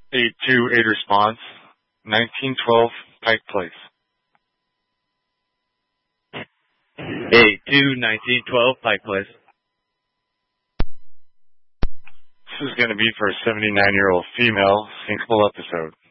828 response. 1912 Pike Place. 1912 Pike Place. This is going to be for a 79-year-old female, single episode.